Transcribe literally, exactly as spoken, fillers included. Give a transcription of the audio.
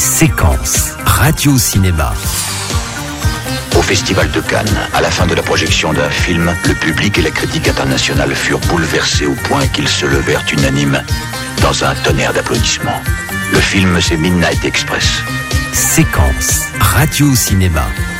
Séquence Radio-Cinéma. Au Festival de Cannes, à la fin de la projection d'un film, le public et la critique internationale furent bouleversés au point qu'ils se levèrent unanimes dans un tonnerre d'applaudissements. Le film, c'est Midnight Express. Séquence Radio-Cinéma.